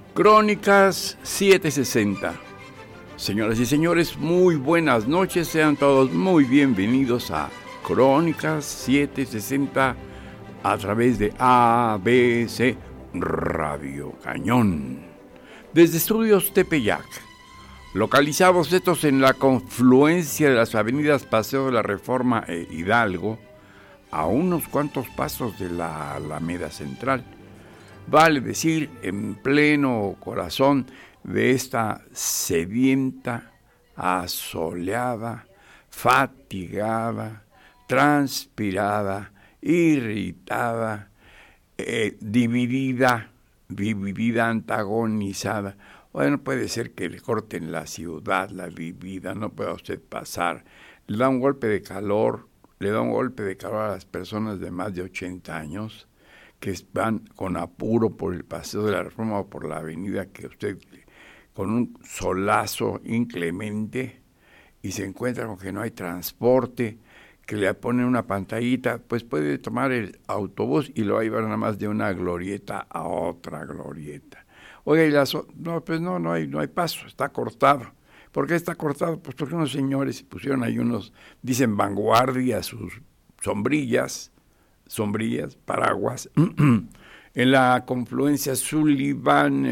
Crónicas 760. Señoras y señores, muy buenas noches. Sean todos muy bienvenidos a Crónicas 760 a través de ABC Radio Cañón. Desde Estudios Tepeyac, localizados estos en la confluencia de las avenidas Paseo de la Reforma e Hidalgo, a unos cuantos pasos de la Alameda Central. Vale decir, en pleno corazón de esta sedienta, asoleada, fatigada, transpirada, irritada, dividida, antagonizada. Bueno, puede ser que le corten la ciudad, la vivida, no pueda usted pasar. Le da un golpe de calor a las personas de más de 80 años que van con apuro por el Paseo de la Reforma o por la avenida, que usted con un solazo inclemente y se encuentra con que no hay transporte, que le ponen una pantallita, pues puede tomar el autobús y lo va a llevar nada más de una glorieta a otra glorieta. Oiga, y no hay paso, está cortado. ¿Por qué está cortado? Pues porque unos señores pusieron ahí dicen vanguardia, sus sombrillas, paraguas, en la confluencia Sullivan,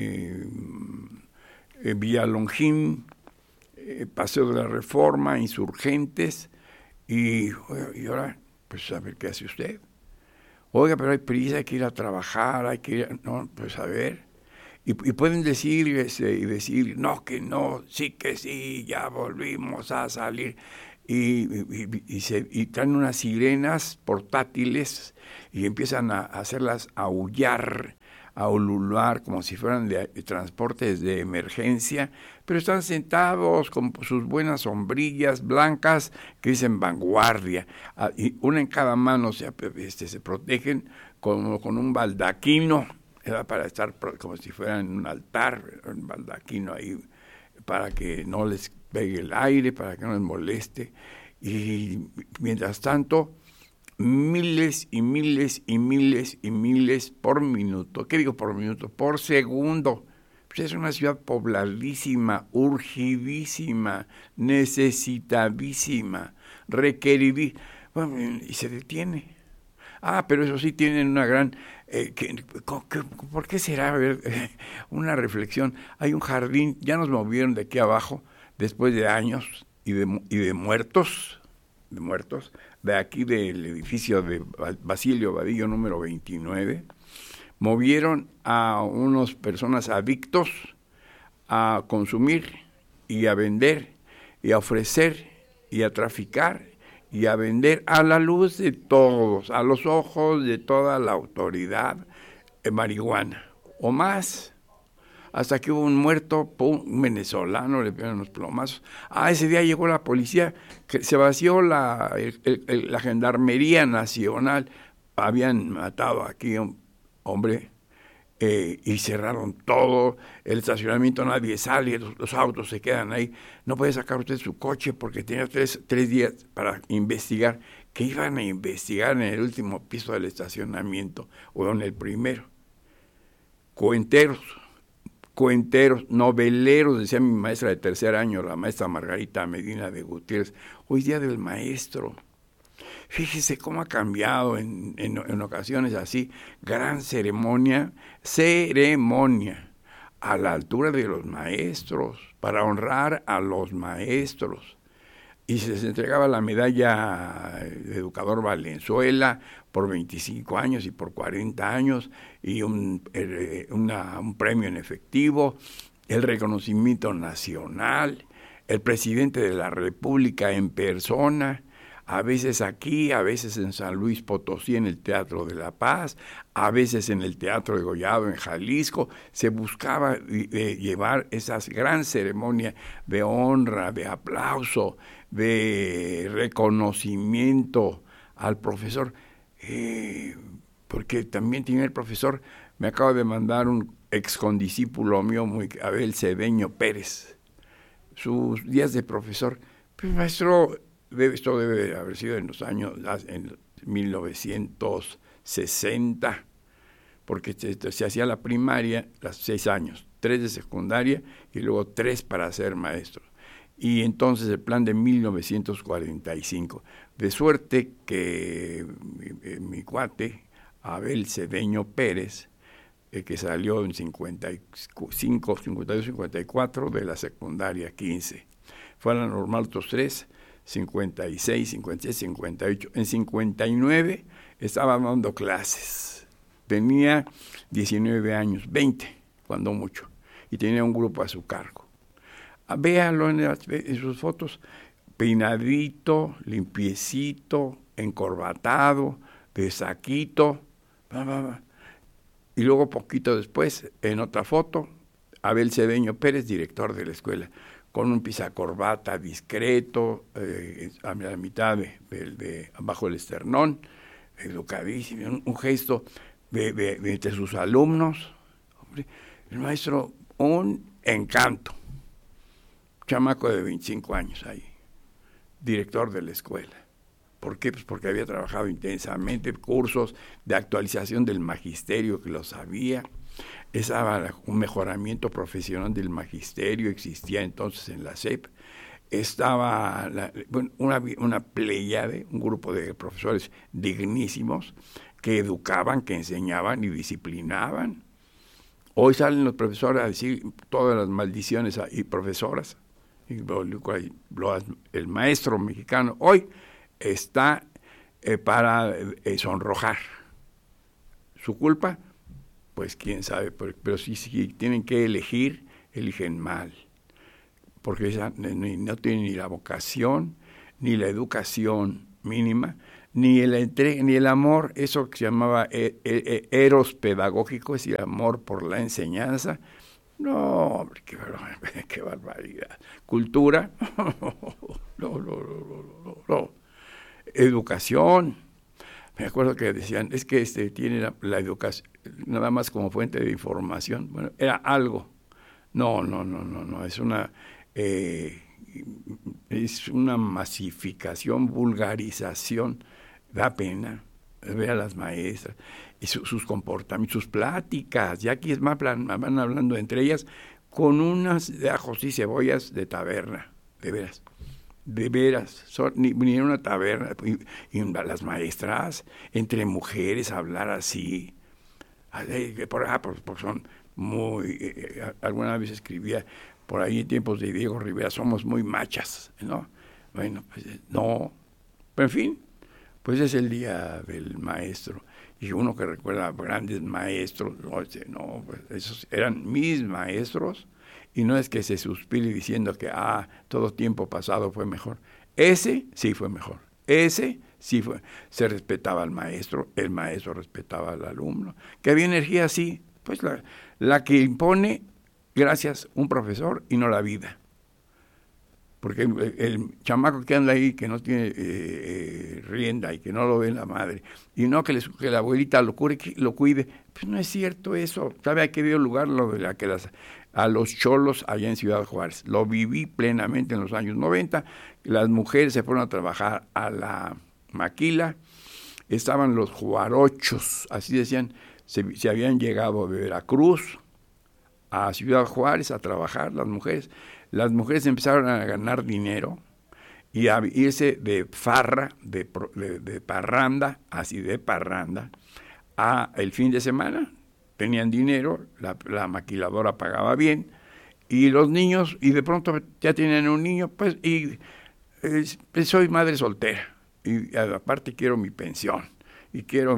Villalongín, Paseo de la Reforma, Insurgentes, y ahora, pues a ver qué hace usted. Oiga, pero hay prisa, hay que ir a trabajar, no, pues a ver. Y pueden decir y decir, no, que no, sí que sí, ya volvimos a salir. Y traen unas sirenas portátiles y empiezan a hacerlas aullar, a ulular, como si fueran de transportes de emergencia, pero están sentados con sus buenas sombrillas blancas que dicen vanguardia, y una en cada mano se protegen con un baldaquino, para estar como si fueran en un altar, un baldaquino ahí, para que no les pegue el aire, para que no les moleste. Y mientras tanto, miles y miles y miles y miles por minuto. ¿Qué digo por minuto? Por segundo. Pues es una ciudad pobladísima, urgidísima, necesitadísima, requeridísima. Bueno, y se detiene. Pero eso sí, tienen una gran... ¿por qué será? A ver, una reflexión. Hay un jardín, ya nos movieron de aquí abajo, después de años y de muertos, de aquí del edificio de Basilio Vadillo número 29, movieron a unas personas adictos a consumir y a vender y a ofrecer y a traficar y a vender a la luz de todos, a los ojos de toda la autoridad, marihuana o más. Hasta que hubo un muerto, un venezolano, le pegaron unos plomazos. Ese día llegó la policía, que se vació la Gendarmería Nacional. Habían matado aquí a un hombre y cerraron todo. El estacionamiento, nadie sale, los autos se quedan ahí. No puede sacar usted su coche porque tenía tres días para investigar. ¿Qué iban a investigar en el último piso del estacionamiento o en el primero? Cuenteros, noveleros, decía mi maestra de tercer año, la maestra Margarita Medina de Gutiérrez. Hoy día del maestro. Fíjese cómo ha cambiado en ocasiones así. Gran ceremonia, a la altura de los maestros, para honrar a los maestros. Y se les entregaba la medalla de Educador Valenzuela por 25 años y por 40 años, y un premio en efectivo, el reconocimiento nacional, el presidente de la República en persona, a veces aquí, a veces en San Luis Potosí, en el Teatro de la Paz, a veces en el Teatro de Gollado, en Jalisco. Se buscaba llevar esa gran ceremonia de honra, de aplauso, de reconocimiento al profesor, porque también tiene el profesor, me acaba de mandar un excondiscípulo mío, Abel Cedeño Pérez, sus días de profesor. Pues maestro, esto debe haber sido en 1960, porque se hacía la primaria, las 6 años, 3 de secundaria y luego 3 para ser maestro. Y entonces el plan de 1945. De suerte que mi cuate, Abel Cedeño Pérez, que salió en 55, 52, 54 de la secundaria 15. Fue a la normal otros 3, 56, 56, 58. En 59 estaba dando clases. Tenía 19 años, 20, cuando mucho, y tenía un grupo a su cargo. Véanlo en sus fotos, peinadito, limpiecito, encorbatado, de saquito, y luego poquito después, en otra foto, Abel Cedeño Pérez, director de la escuela, con un pisacorbata discreto, a la mitad bajo el esternón, educadísimo, un gesto entre sus alumnos. Hombre, el maestro, un encanto. Chamaco de 25 años ahí, director de la escuela. ¿Por qué? Pues porque había trabajado intensamente, cursos de actualización del magisterio que lo sabía. Estaba un mejoramiento profesional del magisterio, existía entonces en la SEP. Estaba una pléyade, un grupo de profesores dignísimos que educaban, que enseñaban y disciplinaban. Hoy salen los profesores a decir todas las maldiciones y profesoras. El maestro mexicano hoy está para sonrojar. ¿Su culpa? Pues quién sabe, pero si tienen que elegir, eligen mal, porque no tienen ni la vocación, ni la educación mínima, ni el amor, eso que se llamaba eros pedagógico, es decir, amor por la enseñanza. No, hombre, qué barbaridad. Cultura, no. Educación. Me acuerdo que decían, es que tiene la educación nada más como fuente de información. Bueno, era algo. No, es una masificación, vulgarización. Da pena ver a las maestras y sus comportamientos, sus pláticas. Ya aquí van hablando entre ellas con unas de ajos y cebollas de taberna, de veras, ni en una taberna, y las maestras, entre mujeres, hablar así, porque son muy, alguna vez escribía, por ahí en tiempos de Diego Rivera, somos muy machas, ¿no? Bueno, pues no, pero en fin, pues es el día del maestro, y uno que recuerda a grandes maestros, no, pues esos eran mis maestros. Y no es que se suspire diciendo que todo tiempo pasado fue mejor. Ese sí fue mejor. Ese sí fue. Se respetaba al maestro, el maestro respetaba al alumno. Que había energía, sí, pues la que impone, gracias, un profesor y no la vida. Porque el chamaco que anda ahí, que no tiene rienda y que no lo ve la madre, y no que la abuelita lo cuide, pues no es cierto eso. ¿Sabe a qué dio lugar lo de a los cholos allá en Ciudad Juárez? Lo viví plenamente en los años 90. Las mujeres se fueron a trabajar a la maquila, estaban los juarochos, así decían, se habían llegado de Veracruz a Ciudad Juárez a trabajar las mujeres. Las mujeres empezaron a ganar dinero y a irse de farra, de parranda, así de parranda, a el fin de semana. Tenían dinero, la maquiladora pagaba bien, y los niños, y de pronto ya tienen un niño, pues, y soy madre soltera, y aparte quiero mi pensión, y quiero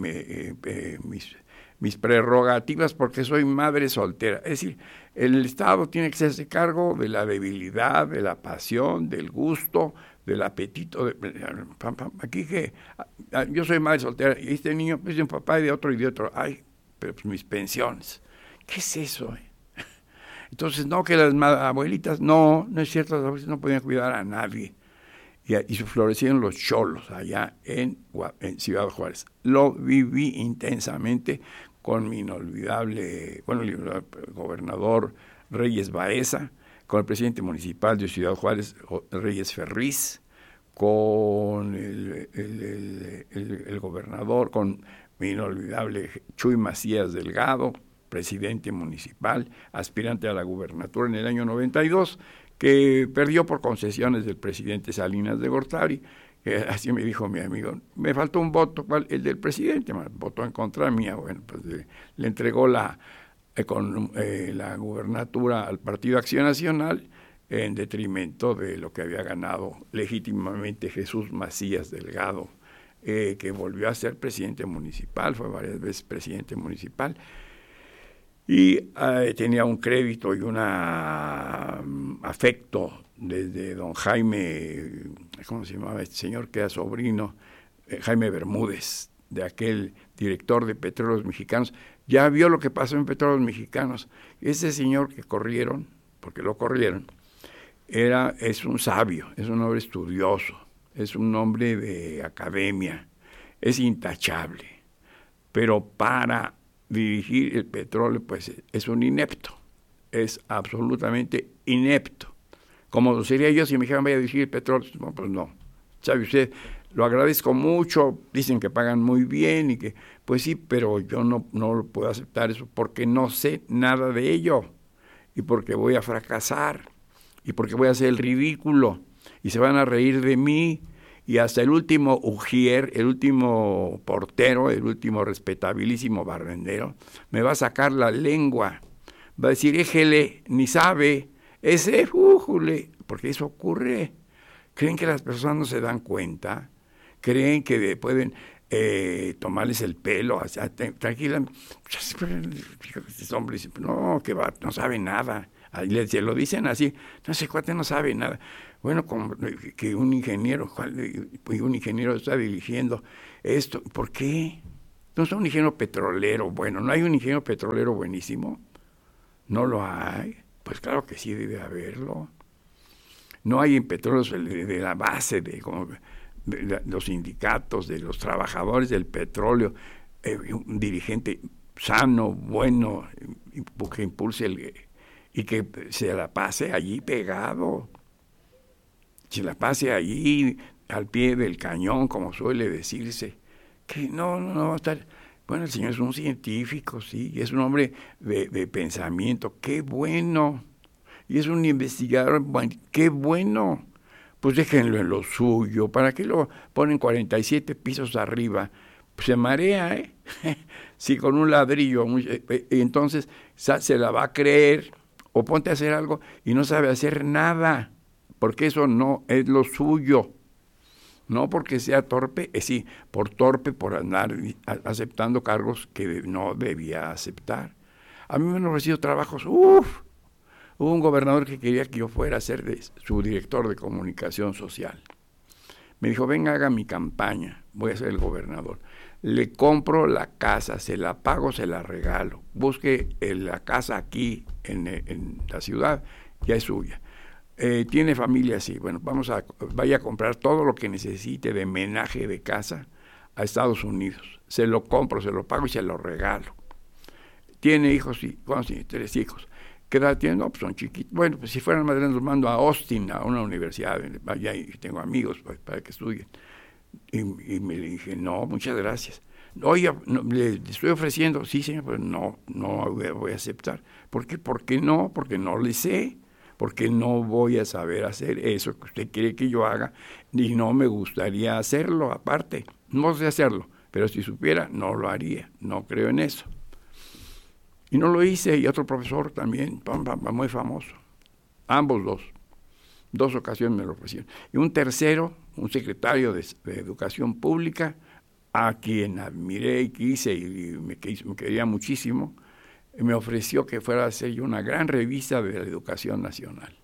mis prerrogativas porque soy madre soltera. Es decir, el Estado tiene que hacerse cargo de la debilidad, de la pasión, del gusto, del apetito. Aquí que yo soy madre soltera, y este niño es de un papá y de otro, ay, pero pues mis pensiones. ¿Qué es eso? Entonces, no que las abuelitas, no es cierto, las abuelitas no podían cuidar a nadie. Y florecieron los cholos allá en Ciudad Juárez. Lo viví intensamente con mi inolvidable, el gobernador Reyes Baeza, con el presidente municipal de Ciudad Juárez, Reyes Ferriz, con el gobernador, con mi inolvidable Chuy Macías Delgado, presidente municipal, aspirante a la gubernatura en el año 92, que perdió por concesiones del presidente Salinas de Gortari. Así me dijo mi amigo, me faltó un voto, ¿cuál? El del presidente, votó en contra mía. Bueno, pues le entregó la gubernatura al Partido Acción Nacional en detrimento de lo que había ganado legítimamente Jesús Macías Delgado, que volvió a ser presidente municipal, fue varias veces presidente municipal, y tenía un crédito y un afecto desde don Jaime, ¿cómo se llamaba este señor que era sobrino? Jaime Bermúdez, de aquel director de Petróleos Mexicanos. Ya vio lo que pasó en Petróleos Mexicanos. Ese señor que corrieron, porque lo corrieron, es un sabio, es un hombre estudioso, es un hombre de academia, es intachable, pero para dirigir el petróleo, pues es un inepto, es absolutamente inepto. Como sería yo si me dijeran vaya a dirigir el petróleo, no, pues no. ¿Sabe usted? Lo agradezco mucho, dicen que pagan muy bien y que, pues sí, pero yo no lo puedo aceptar eso porque no sé nada de ello y porque voy a fracasar y porque voy a hacer el ridículo y se van a reír de mí y hasta el último ujier, el último portero, el último respetabilísimo barrendero, me va a sacar la lengua, va a decir, éjele, ni sabe, ese, újule, porque eso ocurre. ¿Creen que las personas no se dan cuenta? ¿Creen que pueden tomarles el pelo? O sea, tranquila, este hombre dice, no, que va, no sabe nada. Se lo dicen así, no, ese cuate no sabe nada. Bueno, como que un ingeniero está dirigiendo esto, ¿por qué? No es un ingeniero petrolero, bueno, ¿no hay un ingeniero petrolero buenísimo? ¿No lo hay? Pues claro que sí debe haberlo. No hay en Petróleos de la base de los sindicatos, de los trabajadores del petróleo, un dirigente sano, bueno, que impulse y que se la pase allí pegado, se la pase allí al pie del cañón, como suele decirse, que no va a estar. Bueno, el señor es un científico, sí, es un hombre de pensamiento, qué bueno. Y es un investigador, bueno, qué bueno, pues déjenlo en lo suyo, ¿para qué lo ponen 47 pisos arriba? Pues se marea, ¿eh? Sí, con un ladrillo, entonces se la va a creer, o ponte a hacer algo y no sabe hacer nada, porque eso no es lo suyo, no porque sea torpe, sí, por andar aceptando cargos que no debía aceptar. A mí me han ofrecido trabajos, Hubo un gobernador que quería que yo fuera a ser su director de comunicación social. Me dijo, venga, haga mi campaña, voy a ser el gobernador. Le compro la casa, se la pago, se la regalo. Busque la casa aquí en la ciudad, ya es suya. Tiene familia, sí. Bueno, vaya a comprar todo lo que necesite de menaje de casa a Estados Unidos. Se lo compro, se lo pago y se lo regalo. Tiene hijos, sí. ¿Cuántos tiene? 3 hijos. ¿Qué edad tienen? No, pues son chiquitos. Bueno, pues si fueran más grandes los mando a Austin, a una universidad, allá y tengo amigos para que estudien. Y me dije, no, muchas gracias. Oye, no, le estoy ofreciendo, sí señor, pero no voy a aceptar. ¿Por qué? ¿Por qué no? Porque no le sé, porque no voy a saber hacer eso que usted quiere que yo haga, y no me gustaría hacerlo aparte. No sé hacerlo, pero si supiera, no lo haría, no creo en eso. Y no lo hice, y otro profesor también, muy famoso. Ambos dos ocasiones me lo ofrecieron. Y un tercero, un secretario de Educación Pública, a quien admiré y quise y me quería muchísimo, me ofreció que fuera a hacer yo una gran revista de la educación nacional.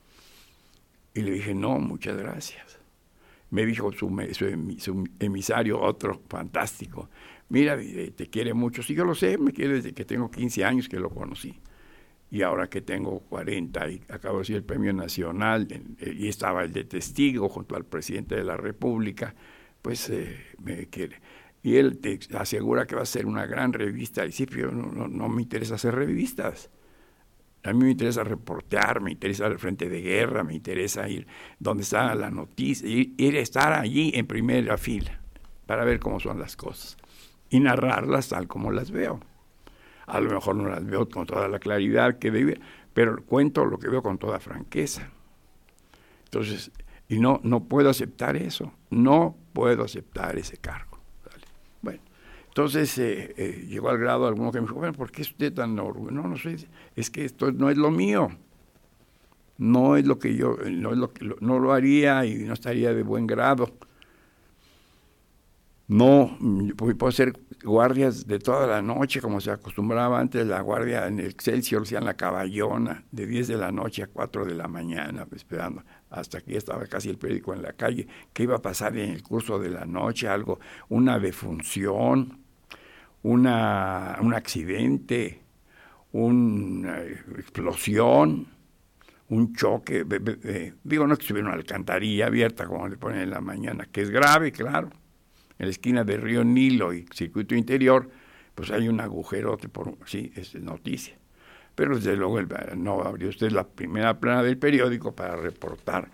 Y le dije, no, muchas gracias. Me dijo su emisario, otro fantástico, mira, te quiere mucho. Sí, yo lo sé, me quiere desde que tengo 15 años que lo conocí. Y ahora que tengo 40 y acabo de recibir el premio nacional y estaba el de testigo junto al presidente de la República, pues me quiere. Y él te asegura que va a ser una gran revista. Y sí, pero no me interesa hacer revistas. A mí me interesa reportear, me interesa el frente de guerra, me interesa ir donde está la noticia, ir a estar allí en primera fila para ver cómo son las cosas. y narrarlas tal como las veo. A lo mejor no las veo con toda la claridad que debe, pero cuento lo que veo con toda franqueza. Entonces, y no puedo aceptar eso, no puedo aceptar ese cargo. ¿Vale? Bueno, entonces llegó al grado alguno que me dijo, bueno, ¿por qué es usted tan orgulloso? No sé, es que esto no es lo mío, no es lo que yo, no lo haría y no estaría de buen grado. No, puedo hacer guardias de toda la noche, como se acostumbraba antes, la guardia en el Excelsior, hacían la caballona, de 10 de la noche a 4 de la mañana, esperando, hasta que ya estaba casi el periódico en la calle, qué iba a pasar en el curso de la noche, algo, una defunción, un accidente, una explosión, un choque, digo, no que estuviera una alcantarilla abierta, como le ponen en la mañana, que es grave, claro. En la esquina de Río Nilo y Circuito Interior, pues hay un agujerote, sí, es noticia. Pero desde luego no abrió usted la primera plana del periódico para reportar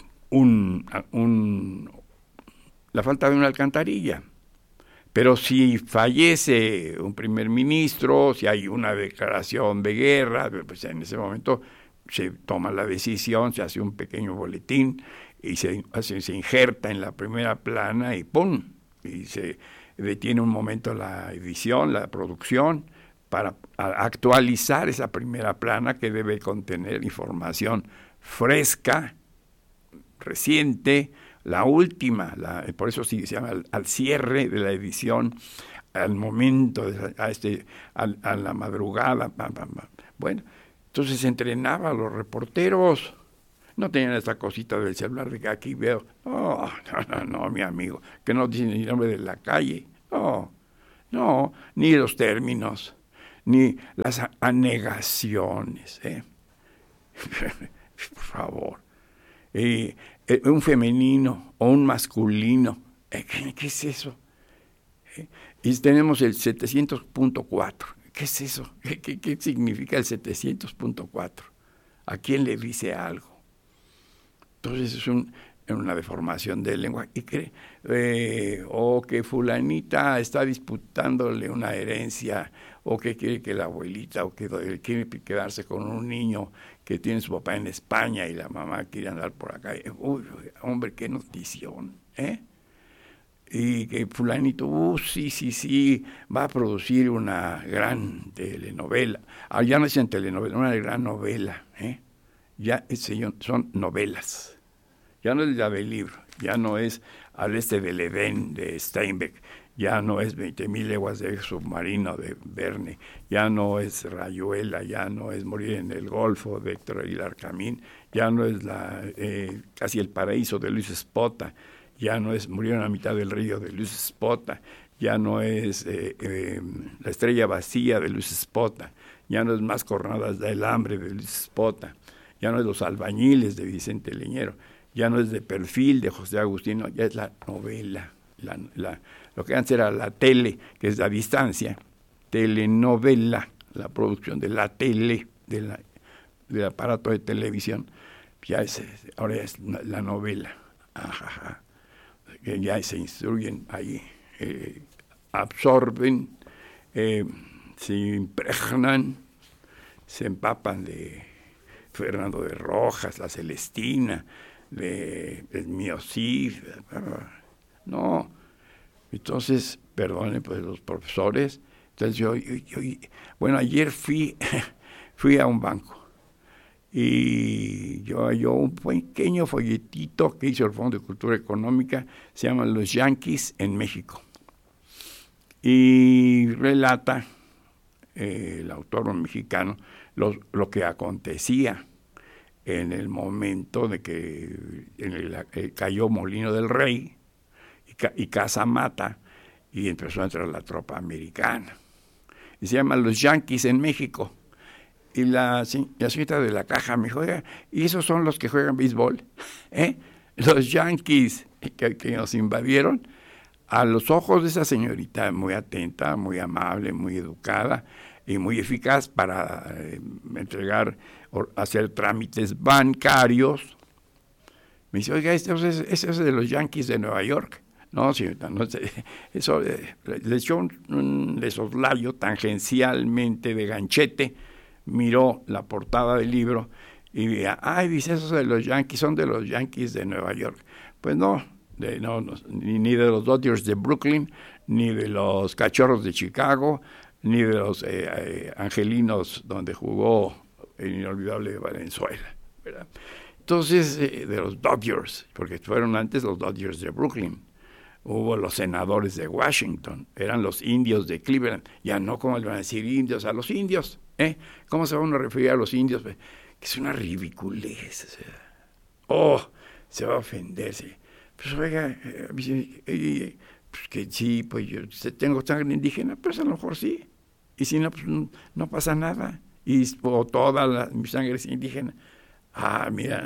la falta de una alcantarilla. Pero si fallece un primer ministro, si hay una declaración de guerra, pues en ese momento se toma la decisión, se hace un pequeño boletín y se injerta en la primera plana y ¡pum! Y se detiene un momento la edición, la producción, para actualizar esa primera plana que debe contener información fresca, reciente, la última, por eso sí se llama al cierre de la edición, al momento, a la madrugada. Bueno, entonces se entrenaba a los reporteros. No tenían esta cosita del celular de que aquí veo. No, mi amigo, que no dice ni el nombre de la calle. No, ni los términos, ni las anegaciones. Por favor. Un femenino o un masculino. ¿Qué es eso? Y tenemos el 700.4. ¿Qué es eso? ¿Qué significa el 700.4? ¿A quién le dice algo? Entonces es una deformación del lenguaje. Y o que fulanita está disputándole una herencia, o que quiere que la abuelita, o que quiere quedarse con un niño que tiene su papá en España y la mamá quiere andar por acá. Uy, hombre, qué notición, Y que fulanito, sí, va a producir una gran telenovela. Ya no dicen telenovela, una gran novela, Ya son novelas. Ya no es la del libro, ya no es Al este del Edén de Steinbeck, ya no es 20.000 leguas de submarino de Verne, ya no es Rayuela, ya no es Morir en el Golfo de Héctor Aguilar Camín, ya no es Casi el paraíso de Luis Espota, ya no es Murió en la mitad del río de Luis Espota, ya no es La estrella vacía de Luis Espota, ya no es Más cornadas del hambre de Luis Espota, ya no es Los albañiles de Vicente Leñero, ya no es De perfil de José Agustino, ya es la novela, lo que antes era la tele, que es la distancia, telenovela, la producción de la tele, del aparato de televisión, ahora es la novela, que ya se instruyen ahí, absorben, se impregnan, se empapan de Fernando de Rojas, La Celestina, de Miocid, no. Entonces, perdone, pues los profesores. Entonces bueno, ayer fui a un banco y yo un pequeño folletito que hizo el Fondo de Cultura Económica, se llama Los Yanquis en México. Y relata el autor mexicano lo que acontecía en el momento de que cayó Molino del Rey y Casamata y empezó a entrar la tropa americana. Y se llama Los Yanquis en México. Y la señorita de la caja me dijo, oiga, ¿y esos son los que juegan béisbol? Los Yanquis que nos invadieron. A los ojos de esa señorita muy atenta, muy amable, muy educada y muy eficaz para hacer trámites bancarios. Me dice, oiga, ese es de los Yanquis de Nueva York. No, señorita, no, eso le echó un soslayo tangencialmente de ganchete, miró la portada del libro y dice, esos de los Yankees son de los Yankees de Nueva York. Pues no, ni de los Dodgers de Brooklyn, ni de los Cachorros de Chicago, ni de los Angelinos donde jugó el inolvidable Valenzuela, ¿verdad? Entonces, de los Dodgers, porque fueron antes los Dodgers de Brooklyn. Hubo los senadores de Washington, eran los indios de Cleveland. Ya no, como le van a decir indios a los indios, ¿eh? ¿Cómo se van a referir a los indios? Que es una ridiculez. Se va a ofenderse. Pues oiga, pues que sí, pues yo tengo sangre indígena, pues a lo mejor sí. Y si no, pues no pasa nada. Y toda mi sangre es indígena. Mira,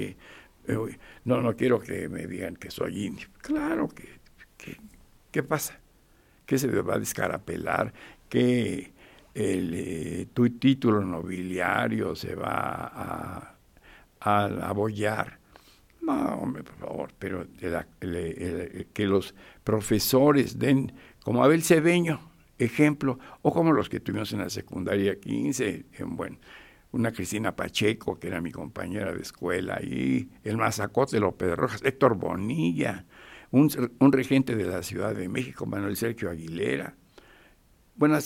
no quiero que me digan que soy indio. Claro ¿qué pasa? ¿Qué se va a descarapelar? ¿Que tu título nobiliario se va a abollar? No, hombre, por favor, pero que los profesores den, como Abel Cedeño, ejemplo, o como los que tuvimos en la secundaria 15, una Cristina Pacheco, que era mi compañera de escuela, y el Mazacote López Rojas, Héctor Bonilla, un regente de la Ciudad de México, Manuel Sergio Aguilera. Bueno,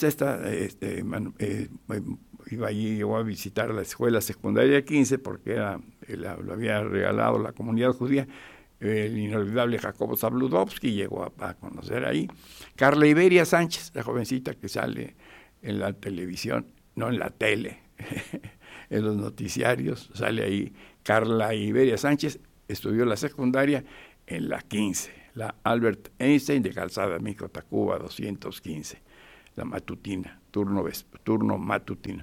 iba allí, llegó a visitar la escuela secundaria 15 porque lo había regalado la comunidad judía, el inolvidable Jacobo Zabludovsky llegó a conocer ahí. Carla Iberia Sánchez, la jovencita que sale en la televisión, no en la tele, en los noticiarios, sale ahí. Carla Iberia Sánchez estudió la secundaria en la 15, la Albert Einstein de Calzada Mico Tacuba 215, la matutina, turno matutino.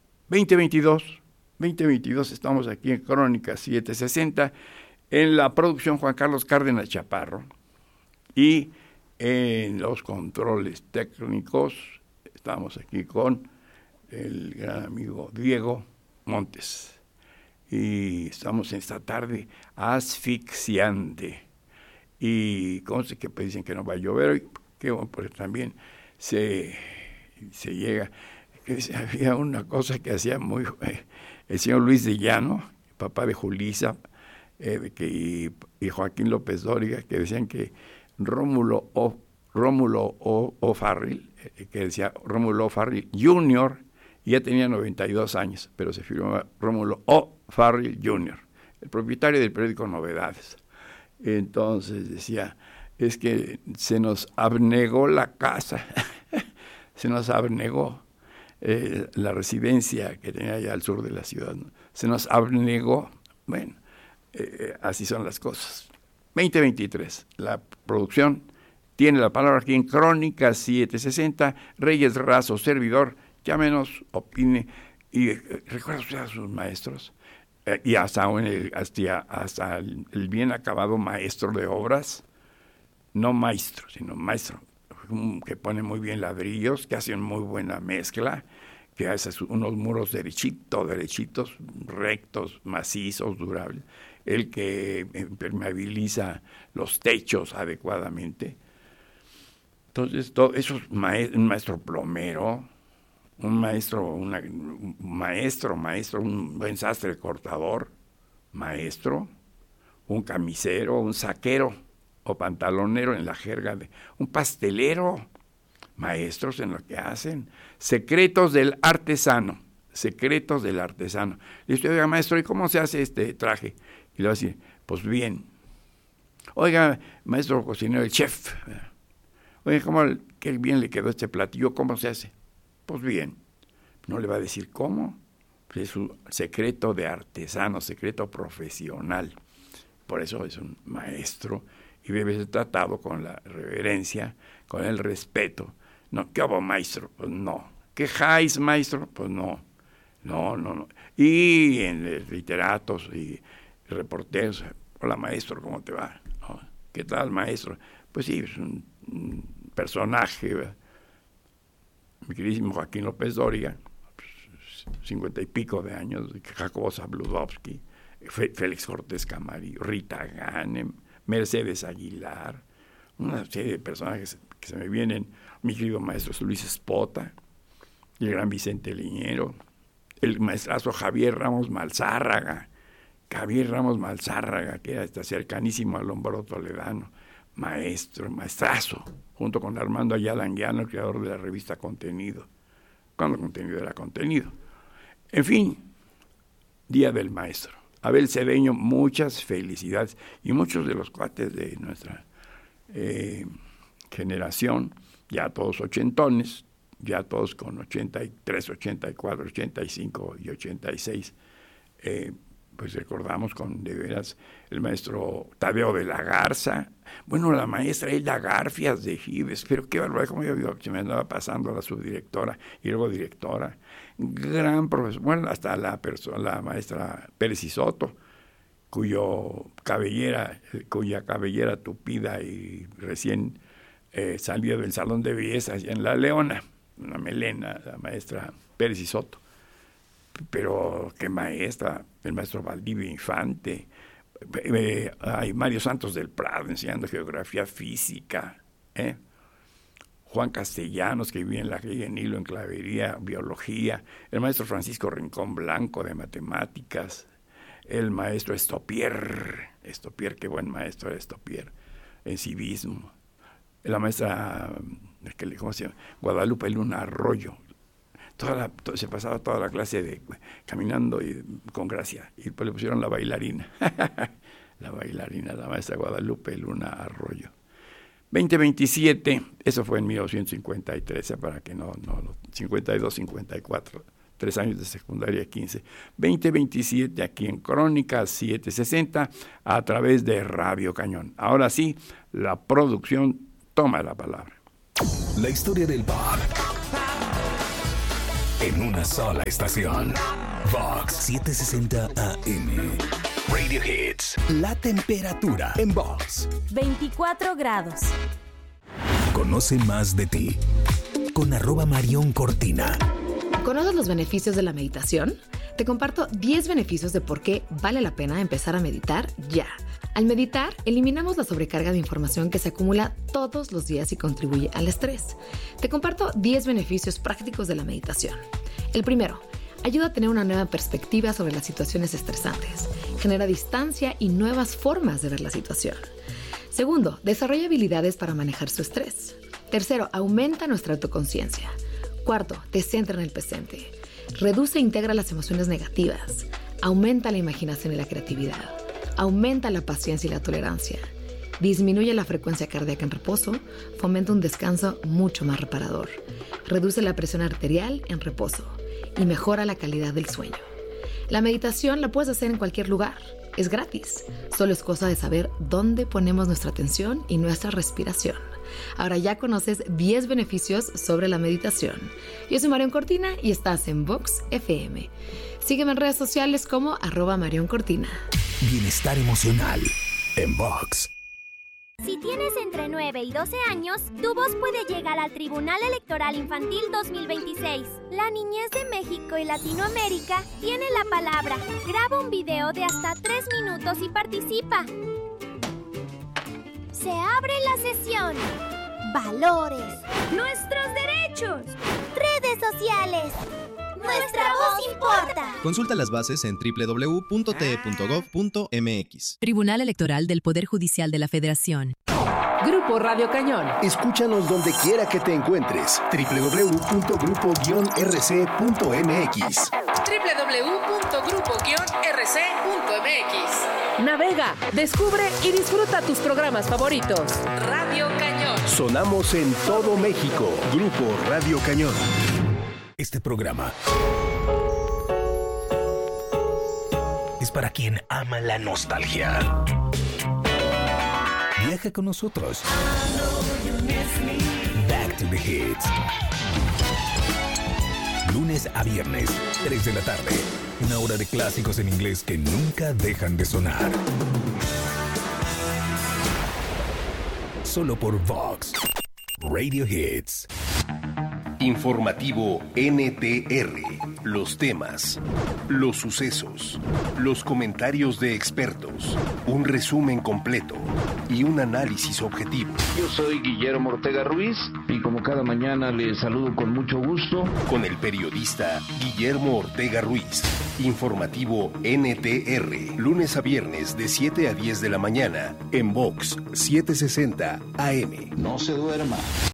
2022, estamos aquí en Crónica 760, en la producción Juan Carlos Cárdenas Chaparro, y en los controles técnicos estamos aquí con el gran amigo Diego Montes. Y estamos en esta tarde asfixiante. Y conste que pues dicen que no va a llover hoy, que bueno, pues también se llega. Había una cosa que hacía muy el señor Luis de Llano, papá de Julisa, y Joaquín López Dóriga, que decían que Rómulo O'Farrill, que decía Rómulo O'Farrill Jr., ya tenía 92 años, pero se firmaba Rómulo O'Farrill Jr., el propietario del periódico Novedades. Entonces decía, es que se nos abnegó la casa, se nos abnegó la residencia que tenía allá al sur de la ciudad, ¿no? Se nos abnegó. Bueno, así son las cosas. 2023, la producción tiene la palabra aquí en Crónica 760, Reyes Razo, servidor, llámenos, opine, y recuerda usted a sus maestros, y hasta el bien acabado maestro de obras, no maestro, sino maestro, que pone muy bien ladrillos, que hace muy buena mezcla, que hace unos muros derechitos, rectos, macizos, durables, el que impermeabiliza los techos adecuadamente. Entonces, todo eso es un maestro plomero, un buen sastre cortador, maestro, un camisero, un saquero o pantalonero en la jerga de un pastelero, maestros en lo que hacen, secretos del artesano. Le dice, oiga, maestro, ¿y cómo se hace este traje? Y le va a decir, pues bien. Oiga, maestro cocinero, el chef, oiga, qué bien le quedó este platillo, ¿cómo se hace? Pues bien. No le va a decir cómo, pues es un secreto de artesano, secreto profesional. Por eso es un maestro y debe ser tratado con la reverencia, con el respeto. No, ¿qué hago, maestro? Pues no. ¿Quejáis, maestro? Pues no. No. Y en literatos y reporteros, hola, maestro, ¿cómo te va? ¿No? ¿Qué tal, maestro? Pues sí, es un personaje, ¿verdad? Mi queridísimo Joaquín López Dóriga, 50 y pico de años, Jacobo Zabludovsky, Félix Cortés Camarillo, Rita Ganem, Mercedes Aguilar, una serie de personajes que se me vienen, mi querido maestro Luis Espota, el gran Vicente Liñero, el maestrazo Javier Ramos Malzárraga, que era cercanísimo al Lombroso Toledano, maestrazo, junto con Armando Ayala Anguiano, el creador de la revista Contenido, cuando Contenido era Contenido. En fin, Día del Maestro. Abel Cedeño, muchas felicidades, y muchos de los cuates de nuestra generación, ya todos ochentones, ya todos con 83, 84, 85 y 86, pues recordamos con de veras el maestro Tadeo de la Garza, bueno, la maestra Hilda Garfias de Gives, pero qué barbaridad, como yo digo, se me andaba pasando a la subdirectora y luego directora, gran profesor, bueno, hasta la maestra Pérez Isoto, cuya cabellera tupida y recién salida del salón de belleza en La Leona, una melena, la maestra Pérez Isoto. Pero qué maestra, el maestro Valdivia Infante, hay Mario Santos del Prado enseñando geografía física, Juan Castellanos, que vivía en la calle Nilo en Clavería, biología, el maestro Francisco Rincón Blanco de matemáticas, el maestro Estopier, qué buen maestro era Estopier, en civismo, la maestra, ¿cómo se llama? Guadalupe Luna Arroyo. Se pasaba toda la clase caminando con gracia, y después le pusieron la bailarina, la maestra Guadalupe Luna Arroyo. 2027, eso fue en 1953, para que no 52, 54, 3 años de secundaria, 15. 2027 aquí en Crónica 760 a través de Radio Cañón. Ahora sí, la producción toma la palabra. La historia del pop en una sola estación. Vox 760 AM. Radio Hits. La temperatura en Vox. 24 grados. Conoce más de ti con @Marion Cortina. ¿Conoces los beneficios de la meditación? Te comparto 10 beneficios de por qué vale la pena empezar a meditar ya. Al meditar, eliminamos la sobrecarga de información que se acumula todos los días y contribuye al estrés. Te comparto 10 beneficios prácticos de la meditación. El primero, ayuda a tener una nueva perspectiva sobre las situaciones estresantes. Genera distancia y nuevas formas de ver la situación. Segundo, desarrolla habilidades para manejar su estrés. Tercero, aumenta nuestra autoconciencia. Cuarto, te centra en el presente. Reduce e integra las emociones negativas. Aumenta la imaginación y la creatividad. Aumenta la paciencia y la tolerancia. Disminuye la frecuencia cardíaca en reposo. Fomenta un descanso mucho más reparador. Reduce la presión arterial en reposo. Y mejora la calidad del sueño. La meditación la puedes hacer en cualquier lugar. Es gratis. Solo es cosa de saber dónde ponemos nuestra atención y nuestra respiración. Ahora ya conoces 10 beneficios sobre la meditación. Yo soy Marion Cortina y estás en Vox FM. Sígueme en redes sociales como @Marion Cortina. Bienestar emocional en Vox. Si tienes entre 9 y 12 años, tu voz puede llegar al Tribunal Electoral Infantil 2026. La niñez de México y Latinoamérica tiene la palabra. Graba un video de hasta 3 minutos y participa. Se abre la sesión. Valores. Nuestros derechos. Redes sociales. Nuestra voz importa. Consulta las bases en www.te.gov.mx. Tribunal Electoral del Poder Judicial de la Federación. Grupo Radio Cañón. Escúchanos donde quiera que te encuentres. www.grupo-rc.mx. www.grupo-rc.mx. Navega, descubre y disfruta tus programas favoritos. Radio Cañón. Sonamos en todo México. Grupo Radio Cañón. Este programa es para quien ama la nostalgia. Viaja con nosotros. Back to the Hits. Lunes a viernes, 3 de la tarde. Una hora de clásicos en inglés que nunca dejan de sonar. Solo por Vox Radio Hits. Informativo NTR. Los temas, los sucesos, los comentarios de expertos, un resumen completo y un análisis objetivo. Yo soy Guillermo Ortega Ruiz y como cada mañana les saludo con mucho gusto. Con el periodista Guillermo Ortega Ruiz. Informativo NTR. Lunes a viernes de 7 a 10 de la mañana en Vox 760 AM. No se duerma.